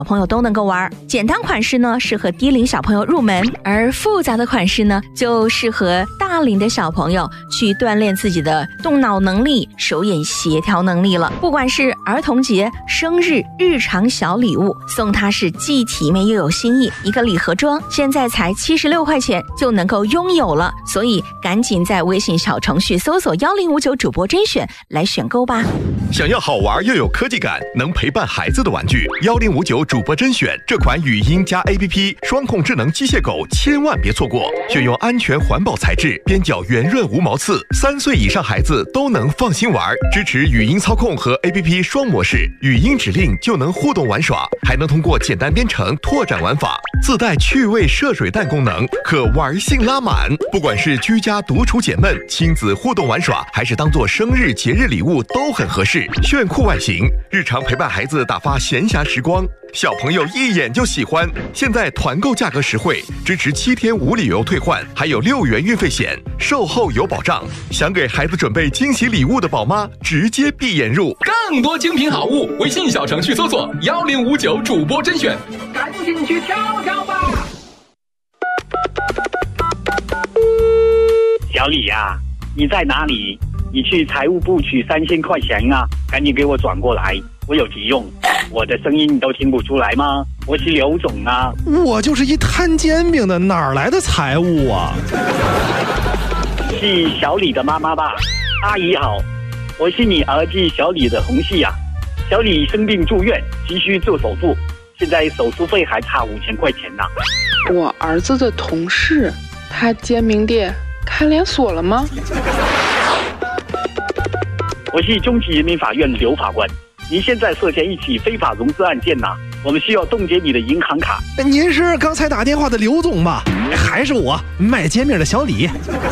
朋友都能够玩。简单款式呢适合低龄小朋友入门，而复杂的款式呢就适合大龄的小朋友去锻炼自己的动脑能力、手眼协调能力了。不管是儿童节、生日、日常小礼物，送它是既体面又有新意。一个礼盒装现在才76块钱就能够拥有了，所以赶紧在微信小程序搜索1059主播甄选来选购吧。 想要好玩又有科技感，能陪伴孩子的玩具，1059主播甄选这款语音加 APP 双控智能机械狗千万别错过。选用安全环保材质，边角圆润无毛刺，3岁以上孩子都能放心玩。支持语音操控和 APP 双模式，语音指令就能互动玩耍，还能通过简单编程拓展玩法。自带趣味涉水弹功能，可玩性拉满。不管是居家独处解闷、亲子互动玩耍，还是当做生日节日礼物都很合适。炫酷外形，日常陪伴孩子打发闲暇时光，小朋友一眼就喜欢。现在团购价格实惠，支持7天无理由退换，还有6元运费险，售后有保障。想给孩子准备惊喜礼物的宝妈，直接闭眼入。 更多精品好物，微信小程序搜索1059主播甄选，赶紧去挑挑吧。 小李呀，你在哪里？你去财务部取3000块钱啊，赶紧给我转过来，我有急用。我的声音你都听不出来吗？我是刘总啊。 我就是一摊煎饼的，哪来的财务啊？ 是小李的妈妈吧？阿姨好，我是你儿子小李的同事啊。小李生病住院，急需做手术，现在手术费还差5000块钱呢。 我儿子的同事，他煎饼店开连锁了吗？ 我是中级人民法院刘法官，您现在涉嫌一起非法融资案件呐，我们需要冻结你的银行卡。 您是刚才打电话的刘总吧？还是我卖煎饼的小李？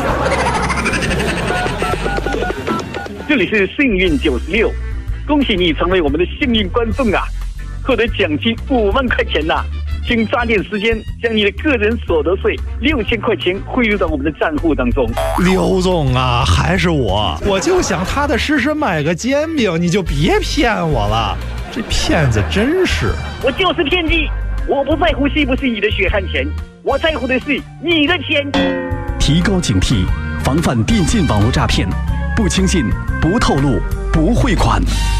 这里是幸运96，恭喜你成为我们的幸运观众啊，获得奖金5万块钱呐！请抓紧时间将你的个人所得税6000块钱汇入到我们的账户当中。 刘总啊，还是我就想踏踏实实买个煎饼，你就别骗我了，这骗子真是。 我就是骗子，我不在乎是不是你的血汗钱，我在乎的是你的钱。 提高警惕，防范电信网络诈骗，不轻信，不透露，不汇款。